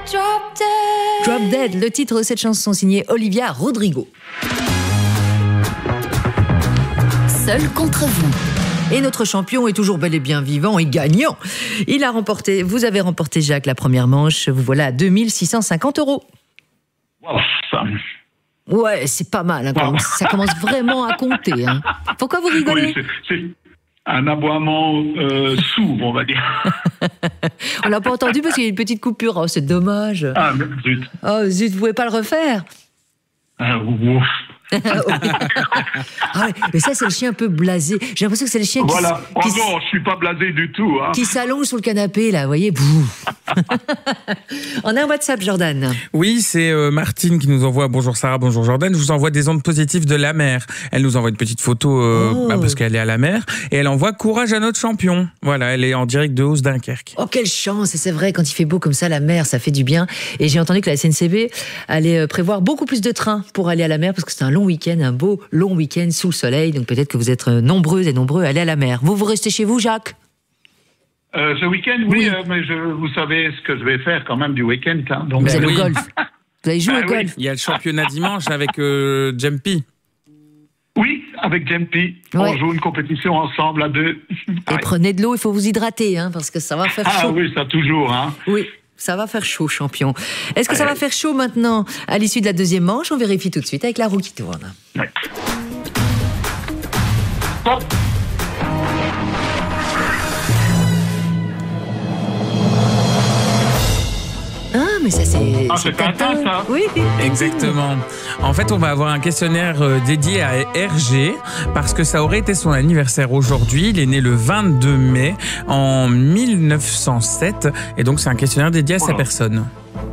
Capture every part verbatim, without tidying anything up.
Drop Dead. Drop Dead, le titre de cette chanson signée Olivia Rodrigo. Seul contre vous. Et notre champion est toujours bel et bien vivant et gagnant. Il a remporté, vous avez remporté, Jacques, la première manche. Vous voilà à deux mille six cent cinquante euros. Wow, ça... Ouais, c'est pas mal. Hein, wow. Ça commence vraiment à compter. Hein. Pourquoi vous rigolez? Oui, c'est, c'est un aboiement euh, sourd, on va dire. On l'a pas entendu parce qu'il y a une petite coupure. Oh, c'est dommage. Ah, zut. Oh, zut, vous pouvez pas le refaire? Ah, ouf. Ah ouais, mais ça c'est le chien un peu blasé. J'ai l'impression que c'est le chien qui, voilà. Oh qui, non, je suis pas blasé du tout. Hein. Qui s'allonge sur le canapé là, vous voyez. On a un WhatsApp, Jordan. Oui, c'est euh, Martine qui nous envoie bonjour Sarah, bonjour Jordan. Je vous envoie des ondes positives de la mer. Elle nous envoie une petite photo euh, oh. bah, parce qu'elle est à la mer et elle envoie courage à notre champion. Voilà, elle est en direct de Hausse Dunkerque. Oh quelle chance, et c'est vrai quand il fait beau comme ça, la mer, ça fait du bien. Et j'ai entendu que la S N C B allait prévoir beaucoup plus de trains pour aller à la mer parce que c'est un long week-end, un beau long week-end sous le soleil. Donc peut-être que vous êtes nombreuses et nombreux à aller à la mer. Vous, vous restez chez vous, Jacques? euh, Ce week-end, oui, oui. Euh, mais je, vous savez ce que je vais faire quand même du week-end. Hein, donc, vous allez oui. au golf. Vous allez jouer bah, au golf. Oui. Il y a le championnat dimanche avec euh, Jumpy. Oui, avec Jumpy. Ouais. On joue une compétition ensemble à deux. Et prenez de l'eau, il faut vous hydrater, hein, parce que ça va faire chaud. Ah oui, ça toujours. Hein. Oui. Ça va faire chaud, champion. Est-ce que ça va faire chaud maintenant à l'issue de la deuxième manche? On vérifie tout de suite avec la roue qui tourne. Ouais. Hop. Ah, mais ça c'est... Ah, c'est Tintin, ça. Oui. Exactement. En fait, on va avoir un questionnaire euh, dédié à R G parce que ça aurait été son anniversaire aujourd'hui. Il est né le vingt-deux mai en mille neuf cent sept et donc c'est un questionnaire dédié à voilà. sa personne.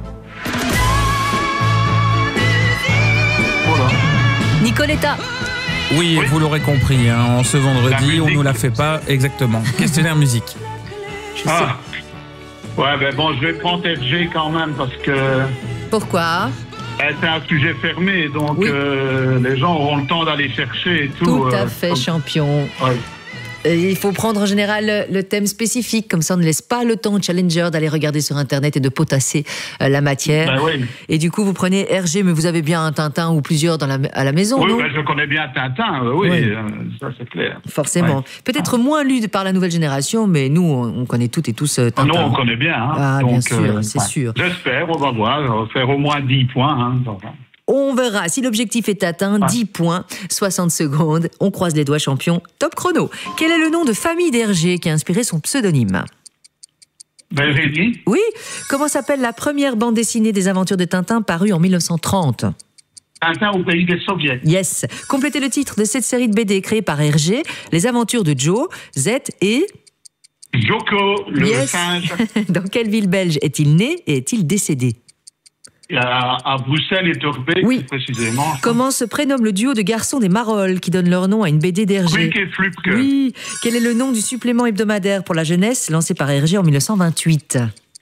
Voilà. Nicoletta. Oui, oui. Vous l'aurez compris, hein, en ce vendredi, on nous la fait pas exactement. Questionnaire musique. Je ah. sais. Ouais, ben bon, je vais prendre R G quand même parce que... Pourquoi? Ben, c'est un sujet fermé, donc oui. euh, les gens auront le temps d'aller chercher et tout. Tout à euh, fait, comme... champion. Ouais. Il faut prendre en général le thème spécifique, comme ça on ne laisse pas le temps au challenger d'aller regarder sur internet et de potasser la matière. Ben oui. Et du coup vous prenez R G, mais vous avez bien un Tintin ou plusieurs dans la, à la maison, oui, non? ben je connais bien Tintin, oui, oui. Euh, ça c'est clair. Forcément. Ouais. Peut-être ah. moins lu par la nouvelle génération, mais nous on connaît toutes et tous Tintin. Non, on connaît bien. Hein. Ah, donc, bien sûr, euh, c'est ouais. sûr. J'espère, on va voir, on va faire au moins dix points. Hein, donc. On verra si l'objectif est atteint. dix points, soixante secondes. On croise les doigts, champion. Top chrono. Quel est le nom de famille d'R G qui a inspiré son pseudonyme? Ben, Rémi. Oui. Comment s'appelle la première bande dessinée des aventures de Tintin parue en mille neuf cent trente? Tintin au pays des soviets. Yes. Complétez le titre de cette série de B D créée par R G, Les aventures de Joe, Z et... Joko, le yes. singe. Dans quelle ville belge est-il né et est-il décédé? À, à Bruxelles et Torbeek, oui. précisément. Comment se prénomme le duo de garçons des Marolles qui donnent leur nom à une B D d'R G? Quick et Flupke. Oui. Quel est le nom du supplément hebdomadaire pour la jeunesse lancé par R G en mille neuf cent vingt-huit?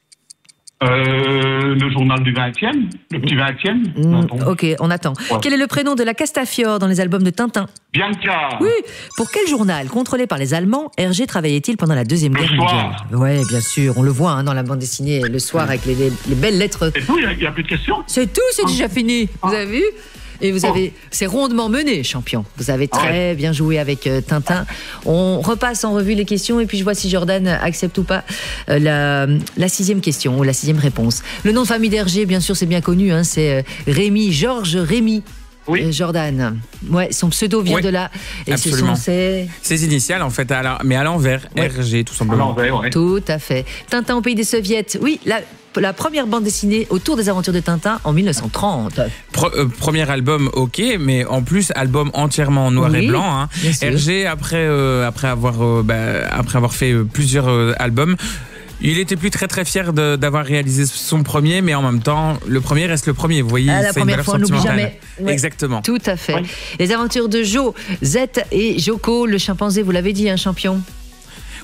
Euh, le journal du vingtième, le petit vingtième. Mmh, ok, on attend. Ouais. Quel est le prénom de la Castafiore dans les albums de Tintin? Bianca. Oui. Pour quel journal, contrôlé par les Allemands, R G travaillait-il pendant la Deuxième le Guerre mondiale? Oui, bien sûr. On le voit hein, dans la bande dessinée Le Soir avec les, les, les belles lettres. C'est tout, il n'y a, a plus de questions. C'est tout, c'est ah. déjà fini. Vous ah. avez vu? Et vous avez, c'est rondement mené, champion. Vous avez très ouais. bien joué avec euh, Tintin. On repasse en revue les questions et puis je vois si Jordan accepte ou pas euh, la, la sixième question ou la sixième réponse. Le nom de famille d'R G, bien sûr, c'est bien connu. Hein, c'est euh, Rémi, Georges Rémi. Oui. Euh, Jordan. Ouais, son pseudo vient ouais, de là. Et absolument. ce sont ses... ses initiales, en fait, à la, mais à l'envers. Ouais. R G, tout simplement. À l'envers, ouais. Tout à fait. Tintin au pays des soviets. Oui, la... La première bande dessinée autour des aventures de Tintin en mille neuf cent trente. Pro, euh, premier album, ok, mais en plus album entièrement en noir oui, et blanc. Hein. R G après euh, après avoir euh, bah, après avoir fait euh, plusieurs euh, albums. Il était plus très très fier de, d'avoir réalisé son premier, mais en même temps, le premier reste le premier. Vous voyez, ah, la c'est première une fois, on n'oublie jamais. Ouais. Exactement. Tout à fait. Ouais. Les aventures de Jo, Z et Joko, le chimpanzé, vous l'avez dit, un champion.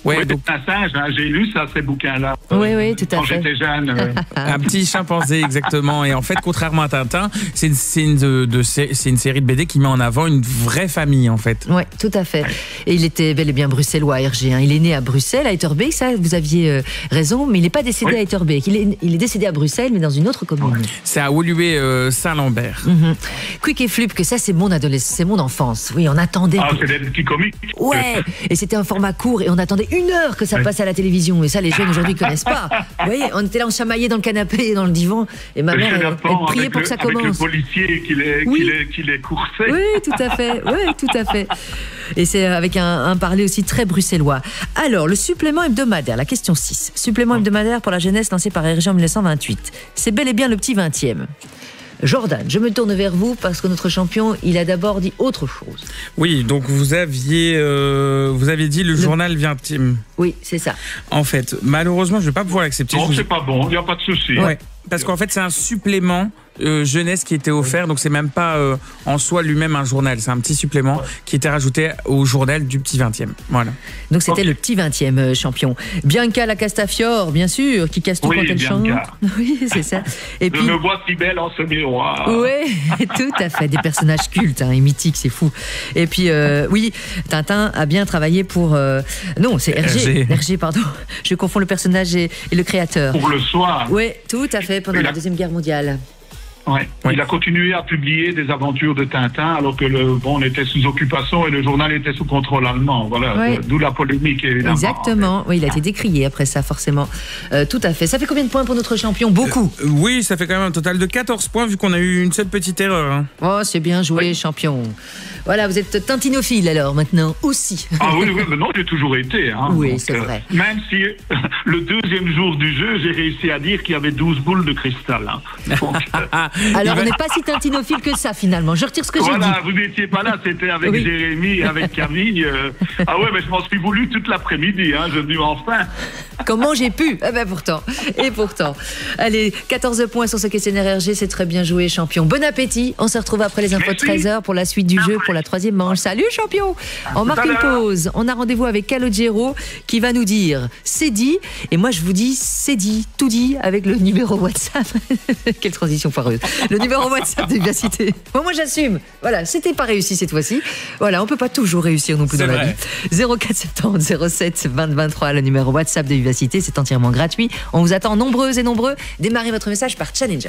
Ouais, oui, donc... c'est un singe, hein, j'ai lu ça, ces bouquins-là. Oui, oui, tout à quand fait. Quand j'étais jeune. Ouais. Un petit chimpanzé, exactement. Et en fait, contrairement à Tintin, c'est une, c'est une, de, de, c'est une série de B D qui met en avant une vraie famille, en fait. Oui, tout à fait. Et il était bel et bien bruxellois, Hergé. Hein. Il est né à Bruxelles, à Etterbeek, ça, vous aviez euh, raison, mais il n'est pas décédé oui. à Etterbeek. Il est, il est décédé à Bruxelles, mais dans une autre commune. C'est à Woluwe-Saint-Lambert. Euh, mm-hmm. Quick et Flup, que ça, c'est mon adolescence, c'est mon enfance. Oui, on attendait. Ah, que... c'est des petits comiques. Ouais, et c'était un format court, et on attendait une heure que ça passe à la télévision. Et ça, les jeunes aujourd'hui ne connaissent pas. Vous voyez, on était là, on chamaillait dans le canapé et dans le divan, et ma mère, elle, elle priait pour le, que ça avec commence. Avec le policier qui les, oui. qui les, qui les coursait. Oui, tout à fait. Oui, tout à fait. Et c'est avec un, un parler aussi très bruxellois. Alors, le supplément hebdomadaire, la question six. Supplément hebdomadaire pour la jeunesse lancé par Hergé en dix-neuf cent vingt-huit. C'est bel et bien le petit vingtième. Jordan, je me tourne vers vous parce que notre champion, il a d'abord dit autre chose. Oui, donc vous aviez, euh, vous aviez dit le, le... journal vingtième. Oui, c'est ça. En fait, malheureusement, je ne vais pas pouvoir l'accepter. Non, vous... c'est pas bon, il n'y a pas de souci. Ouais, parce qu'en fait, c'est un supplément euh, jeunesse qui était offert, donc c'est même pas euh, en soi lui-même un journal, c'est un petit supplément ouais. qui était rajouté au journal du petit vingtième. Voilà. Donc c'était okay. le petit vingtième euh, champion. Bianca la Castafiore, bien sûr, qui casse tout oui, quand elle chante. Oui, c'est ça. Et je puis... me vois si belle en ce miroir. Oui, tout à fait. Des personnages cultes hein, et mythiques, c'est fou. Et puis, euh, oui, Tintin a bien travaillé pour... Euh... Non, c'est Hergé. Hergé, pardon. Je confonds le personnage et, et le créateur. Pour le soir. Oui, tout à fait, pendant la... la Deuxième Guerre mondiale. Ouais. Oui. Il a continué à publier des aventures de Tintin alors que le bon on était sous occupation et le journal était sous contrôle allemand. Voilà, oui. D'où la polémique évidemment. Exactement. Oui, il a été décrié après ça forcément. Euh, tout à fait. Ça fait combien de points pour notre champion? Beaucoup. Euh, oui, ça fait quand même un total de quatorze points vu qu'on a eu une seule petite erreur. Hein. Oh, c'est bien joué, oui. champion. Voilà, vous êtes tintinophile alors maintenant aussi. Ah oui, oui, mais non, j'ai toujours été. Hein. Oui, donc, c'est euh, vrai. Même si le deuxième jour du jeu, j'ai réussi à dire qu'il y avait douze boules de cristal. Hein. Donc, euh, alors on n'est pas si tintinophile que ça finalement. Je retire ce que j'ai voilà, dit. Voilà, vous n'étiez pas là, c'était avec oui. Jérémy et avec Camille. Euh... Ah ouais, mais je m'en suis voulu toute l'après-midi, hein, je dis enfin. Comment j'ai pu? Eh ben pourtant, et pourtant. Allez, quatorze points sur ce questionnaire Hergé, c'est très bien joué, champion. Bon appétit, on se retrouve après les infos Merci. de treize heures pour la suite du jeu, pour la troisième manche. Salut champion. On marque une pause, on a rendez-vous avec Calogero qui va nous dire c'est dit, et moi je vous dis c'est dit, tout dit, avec le numéro WhatsApp. Quelle transition foireuse. Le numéro WhatsApp de Vivacité. Bon, moi j'assume, voilà, c'était pas réussi cette fois-ci. Voilà, on peut pas toujours réussir non plus c'est dans vrai. la vie. zéro quatre soixante-dix zéro sept vingt vingt-trois, le numéro WhatsApp de Vivacité, c'est entièrement gratuit. On vous attend nombreuses et nombreux. Démarrez votre message par Challenger.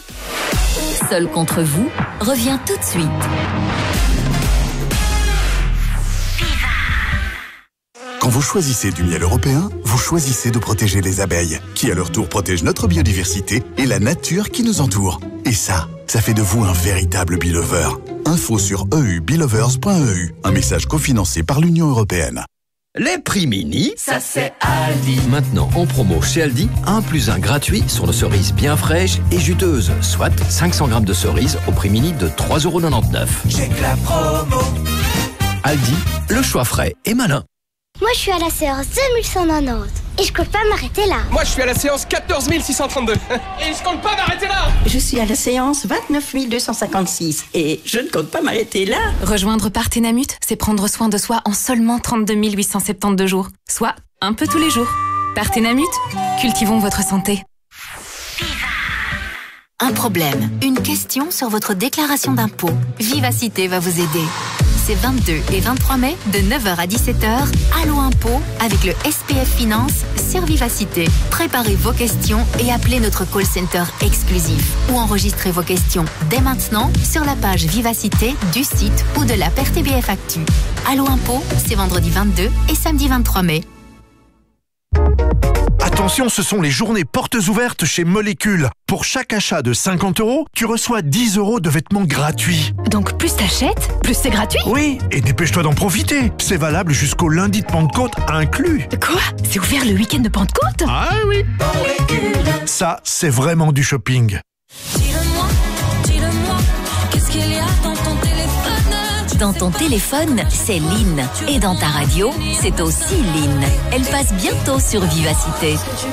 Seul contre vous revient tout de suite. Quand vous choisissez du miel européen, vous choisissez de protéger les abeilles, qui à leur tour protègent notre biodiversité et la nature qui nous entoure. Et ça, ça fait de vous un véritable Beelover. Info sur e u beelovers point e u, un message cofinancé par l'Union européenne. Les prix mini, ça c'est Aldi. Maintenant en promo chez Aldi, un plus un gratuit sur nos cerises bien fraîches et juteuses, soit cinq cents grammes de cerises au prix mini de trois euros quatre-vingt-dix-neuf. Check la promo. Aldi, le choix frais et malin. Moi, je suis à la séance deux mille cent quatre-vingt-dix et je compte pas m'arrêter là. Moi, je suis à la séance quatorze mille six cent trente-deux et je compte pas m'arrêter là. Je suis à la séance vingt-neuf mille deux cent cinquante-six et je ne compte pas m'arrêter là. Rejoindre Partenamut, c'est prendre soin de soi en seulement trente-deux mille huit cent soixante-douze jours, soit un peu tous les jours. Partenamut, cultivons votre santé. Un problème, une question sur votre déclaration d'impôt. Vivacité va vous aider. C'est vingt-deux et vingt-trois mai, de neuf heures à dix-sept heures, Allo Impôt, avec le S P F Finance sur Vivacité. Préparez vos questions et appelez notre call center exclusif. Ou enregistrez vos questions dès maintenant sur la page Vivacité du site ou de l'app R T B F Actu. Allo Impôt, c'est vendredi vingt-deux et samedi vingt-trois mai. Attention, ce sont les journées portes ouvertes chez Molécule. Pour chaque achat de cinquante euros, tu reçois dix euros de vêtements gratuits. Donc plus t'achètes, plus c'est gratuit? Oui, et dépêche-toi d'en profiter. C'est valable jusqu'au lundi de Pentecôte inclus. Quoi? C'est ouvert le week-end de Pentecôte? Ah oui. Molécule. Ça, c'est vraiment du shopping. Dis-le-moi, dis-le-moi, qu'est-ce qu'il y a dans ton téléphone? Dans ton téléphone, c'est Lynn. Et dans ta radio, c'est aussi Lynn. Elle passe bientôt sur Vivacité.